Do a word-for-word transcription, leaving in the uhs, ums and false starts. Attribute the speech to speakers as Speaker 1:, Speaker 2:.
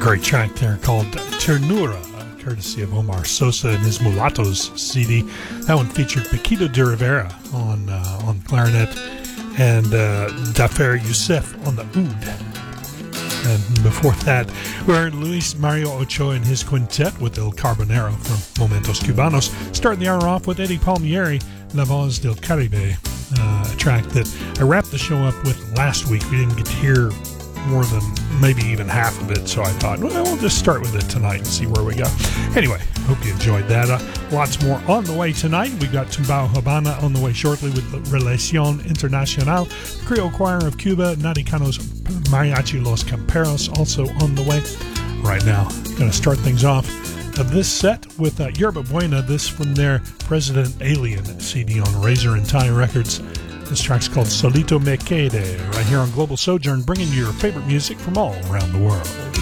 Speaker 1: Great track there called Ternura, courtesy of Omar Sosa and his Mulattoes C D. That one featured Paquito de Rivera on uh, on clarinet and uh, Dafer Youssef on the oud. And before that, we heard Luis Mario Ochoa and his quintet with El Carbonero from Momentos Cubanos. Starting the hour off with Eddie Palmieri, La Voz del Caribe, uh, a track that I wrapped the show up with last week. We didn't get to hear more than maybe even half of it, so I thought, well, we'll just start with it tonight and see where we go. Anyway, hope you enjoyed that. Uh, lots more on the way tonight. We got Tumbao Habana on the way shortly with Relacion Internacional, Creole Choir of Cuba, Nadicanos Mariachi Los Camperos also on the way. Right now, going to start things off of this set with uh, Yerba Buena, this from their President Alien C D on Razor and Tie Records. This track's called Solito Me Quede, right here on Global Sojourn, bringing you your favorite music from all around the world.